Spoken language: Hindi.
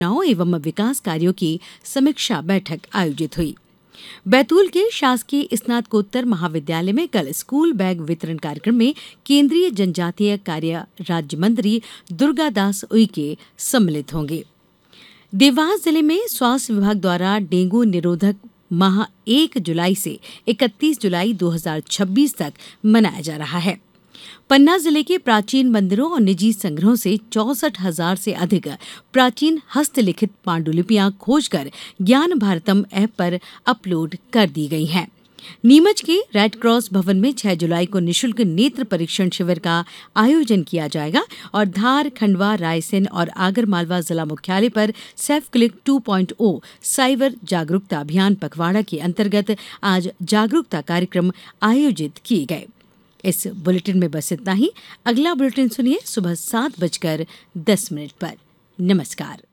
एवं विकास कार्यों की समीक्षा बैठक आयोजित हुई। बैतूल के शासकीय स्नातकोत्तर महाविद्यालय में कल स्कूल बैग वितरण कार्यक्रम में केंद्रीय जनजातीय कार्य राज्य मंत्री दुर्गादास उइके सम्मिलित होंगे। देवास जिले में स्वास्थ्य विभाग द्वारा डेंगू निरोधक माह 1 जुलाई से 31 जुलाई 2026 तक मनाया जा रहा है। पन्ना जिले के प्राचीन मंदिरों और निजी संग्रहों से 64,000 से अधिक प्राचीन हस्तलिखित पांडुलिपियां खोजकर ज्ञान भारतम ऐप पर अपलोड कर दी गई हैं। नीमच के रेड क्रॉस भवन में 6 जुलाई को निःशुल्क नेत्र परीक्षण शिविर का आयोजन किया जाएगा और धार, खंडवा, रायसेन और आगरमालवा जिला मुख्यालय पर सेफ क्लिक 2.0 साइबर जागरूकता अभियान पखवाड़ा के अंतर्गत आज जागरूकता कार्यक्रम आयोजित किए गए। इस बुलेटिन में बस इतना ही। अगला बुलेटिन सुनिए सुबह 7:10 पर। नमस्कार।